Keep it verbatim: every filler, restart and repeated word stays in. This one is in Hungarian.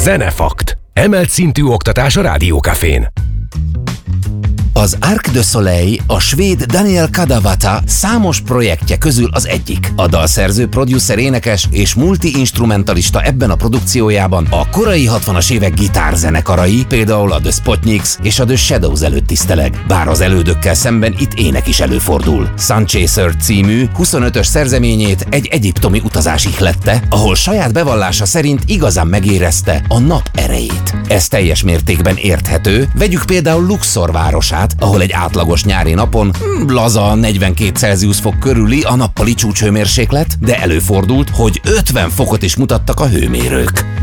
Zenefakt. Emelt szintű oktatás a Rádiókafén. Az Arc de Soleil a svéd Daniel Kadavata számos projektje közül az egyik. A dalszerző, producer, énekes és multi-instrumentalista ebben a produkciójában a korai hatvanas évek gitárzenekarai, például a The Spotniks és a The Shadows előtt tiszteleg, bár az elődökkel szemben itt ének is előfordul. Sunchaser című huszonötös szerzeményét egy egyiptomi utazás ihlette, ahol saját bevallása szerint igazán megérezte a nap erejét. Ez teljes mértékben érthető, vegyük például Luxor városát, ahol egy átlagos nyári napon laza negyvenkét Celsius fok körüli a nappali csúcshőmérséklet, de előfordult, hogy ötven fokot is mutattak a hőmérők.